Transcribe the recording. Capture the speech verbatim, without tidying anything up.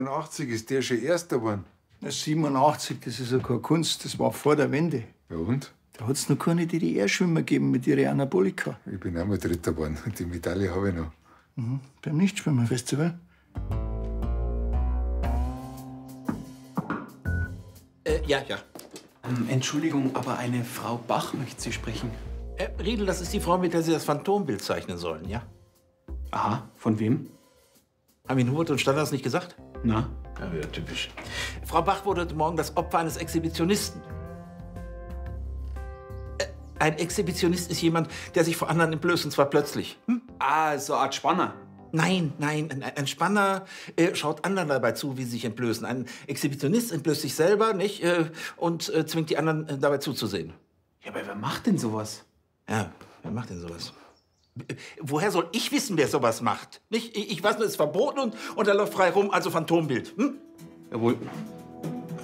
achtzig ist der schon Erster geworden. siebenundachtzig, das ist ja keine Kunst, das war vor der Wende. Ja und? Da hat's noch keine D D R-Schwimmer gegeben mit ihren Anabolika. Ich bin auch mal Dritter geworden. Die Medaille habe ich noch. Mhm. Beim Nichtschwimmerfestival. Äh, ja, ja. Ähm, Entschuldigung, aber eine Frau Bach möchte Sie sprechen. Äh, Riedel, das ist die Frau, mit der Sie das Phantombild zeichnen sollen, ja? Aha, von wem? Haben Ihnen Hubert und Standard das nicht gesagt? Na? Ja, ja, typisch. Frau Bach wurde heute Morgen das Opfer eines Exhibitionisten. Äh, ein Exhibitionist ist jemand, der sich vor anderen entblößt, und zwar plötzlich. Hm? Ah, so eine Art Spanner. Nein, nein, ein, ein Spanner äh, schaut anderen dabei zu, wie sie sich entblößen. Ein Exhibitionist entblößt sich selber, nicht? Äh, und äh, zwingt die anderen äh, dabei zuzusehen. Ja, aber wer macht denn sowas? Ja, wer macht denn sowas? Äh, Woher soll ich wissen, wer sowas macht? Nicht? Ich, ich weiß nur, es ist verboten und, und er läuft frei rum, also Phantombild. Hm? Jawohl.